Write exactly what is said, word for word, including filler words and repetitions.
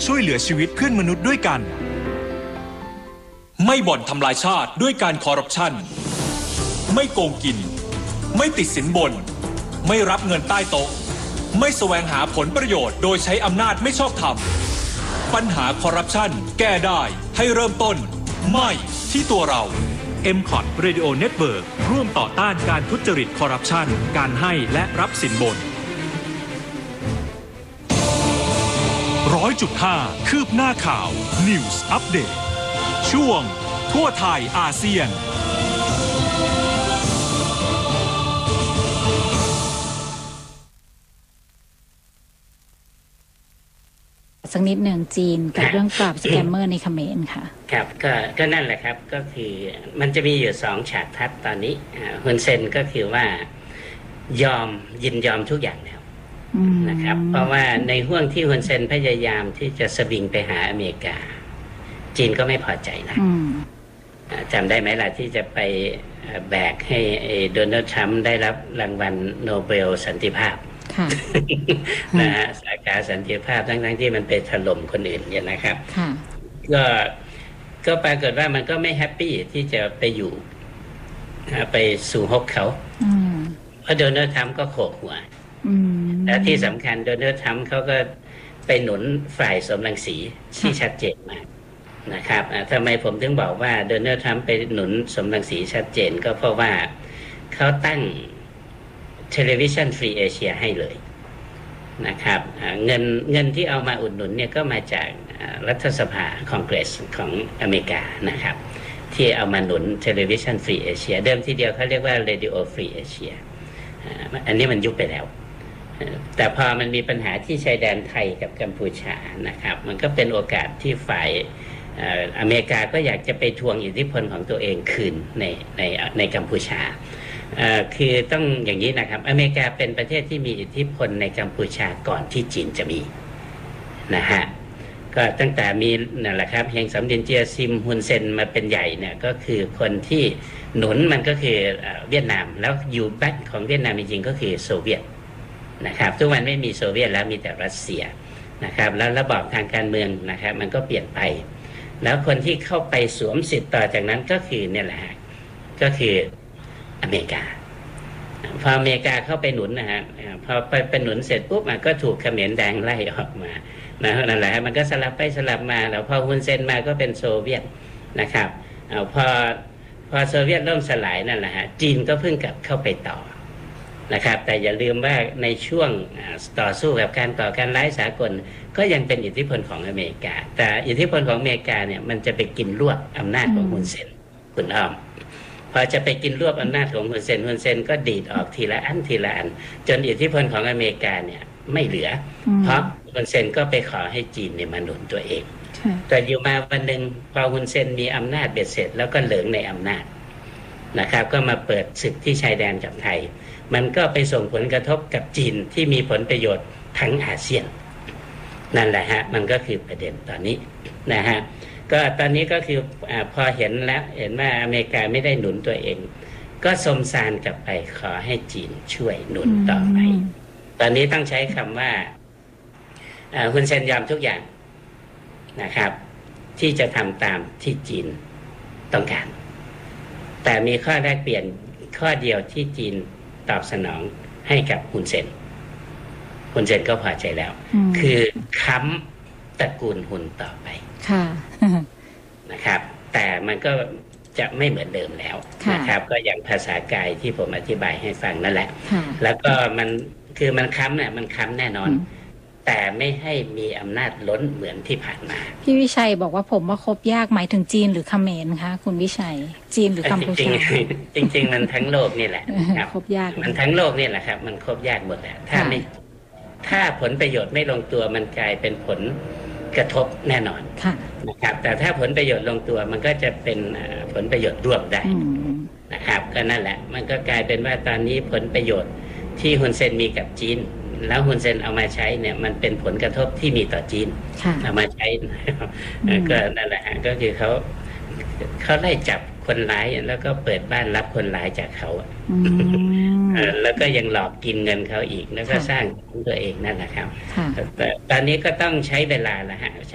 ช่วยเหลือชีวิตเพื่อนมนุษย์ด้วยกันไม่บ่อนทำลายชาติด้วยการคอร์รัปชันไม่โกงกินไม่ติดสินบนไม่รับเงินใต้โต๊ะไม่แสวงหาผลประโยชน์โดยใช้อำนาจไม่ชอบธรรมปัญหาคอร์รัปชันแก้ได้ให้เริ่มต้นไม่ที่ตัวเรา เอ็ม คอท Radio Network ร่วมต่อต้านการทุจริตคอร์รัปชันการให้และรับสินบนร้อยจุดห้าคืบหน้าข่าว News Update ช่วงทั่วไทยอาเซียนสักนิดหนึ่งจีนกับเรื่องปราบสแกมเมอร์ในเขมรค่ะครับก็ก็นั่นแหละครับก็คือมันจะมีอยู่สองฉากทัศน์ตอนนี้ฮุนเซนก็คือว่ายอมยินยอมทุกอย่างแล้วนะครับเพราะว่าในห่วงที่ฮุนเซนพยายามที่จะสวิงไปหาอเมริกาจีนก็ไม่พอใจนะจำได้ไหมล่ะที่จะไปแบกให้โดนัลด์ทรัมป์ได้รับรางวัลโนเบลสันติภาพนะฮะสาขาสันติภาพทั้งๆที่มันไปถล่มคนอื่นเนี่ยนะครับก็ก็ปรากฏว่ามันก็ไม่แฮปปี้ที่จะไปอยู่ไปสู่ฮกเขาเพราะโดนัลด์ทรัมป์ก็โขกหัวและที่สำคัญโดนัลด์ทรัมป์เขาก็ไปหนุนฝ่ายสมรังสีที่ชัดเจนมากนะครับทำไมผมถึงบอกว่าโดนัลด์ทรัมป์ไปหนุนสมรังสีชัดเจนก็เพราะว่าเขาตั้งเทเลวิชันฟรีเอเชียให้เลยนะครับเงินเงินที่เอามาอุดหนุนเนี่ยก็มาจากรัฐสภาคองเกรสของอเมริกานะครับที่เอามาหนุนเทเลวิชันฟรีเอเชียเดิมทีเดียวเขาเรียกว่าเรดิโอฟรีเอเชียอันนี้มันยุบไปแล้วแต่พอมันมีปัญหาที่ชายแดนไทยกับกัมพูชานะครับมันก็เป็นโอกาสที่ฝ่ายอเมริกาก็อยากจะไปทวงอิทธิพลของตัวเองคืนในในในกัมพูชาคือต้องอย่างนี้นะครับอเมริกาเป็นประเทศที่มีอิทธิพลในกัมพูชาก่อนที่จีนจะมีนะฮะก็ตั้งแต่มีนั่นแหละครับเฮงสำรินเจียซิมฮุนเซนมาเป็นใหญ่เนี่ยก็คือคนที่หนุนมันก็คือเวียดนามแล้วอยู่แบ็คของเวียดนามจริงๆก็คือโซเวียตนะครับทุกวันไม่มีโซเวียตแล้วมีแต่รัสเซียนะครับแล้วระบอบทางการเมืองนะครับมันก็เปลี่ยนไปแล้วคนที่เข้าไปสวมสิทธิ์ต่อจากนั้นก็คือเนี่ยแหละก็คืออเมริกาพออเมริกาเข้าไปหนุนนะฮะพอไปเป็นหนุนเสร็จปุ๊บมันก็ถูกเขมรแดงไล่ออกมานะนั่นแหละมันก็สลับไปสลับมาแล้วพอฮุนเซนมาก็เป็นโซเวียตนะครับพอพอโซเวียตเริ่มสลายนั่นแหละฮะจีนก็เพิ่งกลับเข้าไปต่อนะครับแต่อย่าลืมว่าในช่วงต่อสู้กับการต่อการร้ายสากลก็ยังเป็นอิทธิพลของอเมริกาแต่อิทธิพลของอเมริกาเนี่ยมันจะไปกินรวบอำนาจของฮุนเซนคุณอ้อมพอจะไปกินรวบอำนาจของฮุนเซนฮุนเซนก็ดีดออกทีละอันทีละอันจนอิทธิพลของอเมริกาเนี่ยไม่เหลือเพราะฮุนเซนก็ไปขอให้จีนเนี่ยมาหนุนตัวเองแต่อยู่มาวันหนึ่งพอฮุนเซนมีอำนาจเบ็ดเสร็จแล้วก็เหลิงในอำนาจนะครับก็มาเปิดศึกที่ชายแดนกับไทยมันก็ไปส่งผลกระทบกับจีนที่มีผลประโยชน์ทั้งอาเซียนนั่นแหละฮะมันก็คือประเด็นตอนนี้นะฮะก็ตอนนี้ก็คืออพอเห็นแล้วเห็นว่าอเมริกาไม่ได้หนุนตัวเองก็สมสารกลับไปขอให้จีนช่วยหนุนต่อไปตอนนี้ต้องใช้คำว่าฮุนเซนยอมทุกอย่างนะครับที่จะทำตามที่จีนต้องการแต่มีข้อแรกเปลี่ยนข้อเดียวที่จีนตอบสนองให้กับฮุนเซนฮุนเซนก็พอใจแล้วคือค้ำตระกูลฮุนต่อไปค่ะนะครับแต่มันก็จะไม่เหมือนเดิมแล้วนะครับก็อย่างภาษากายที่ผมอธิบายให้ฟังนั่นแหละแล้วก็มันคือมันค้ำเนี่ยมันค้ำแน่นอนแต่ไม่ให้มีอำนาจล้นเหมือนที่ผ่านมาพี่วิชัยบอกว่าผมว่าคบยากหมายถึงจีนหรือเขมรคะคุณวิชัยจีนหรือกัมพูชาจริงจริงๆมันทั้งโลกนี่แหละคบยากมันทั้งโลกนี่แหละครับมันคบยากหมดแหละถ้าไม่ถ้าผลประโยชน์ไม่ลงตัวมันกลายเป็นผลกระทบแน่นอนนะครับแต่ถ้าผลประโยชน์ลงตัวมันก็จะเป็นผลประโยชน์ร่วมได้นะครับก็นั่นแหละมันก็กลายเป็นว่าตอนนี้ผลประโยชน์ที่ฮุนเซนมีกับจีนแล้วฮุนเซนเอามาใช้เนี่ยมันเป็นผลกระทบที่มีต่อจีนเอามาใช้ก็นั่นแหละก็คือเขาเขาไล่จับคนร้ายแล้วก็เปิดบ้านรับคนร้ายจากเขาแล้วก็ยังหลอกกินเงินเขาอีกแล้วก็สร้างตัวเองนั่นแหละครับแต่ตอนนี้ก็ต้องใช้เวลาละฮะ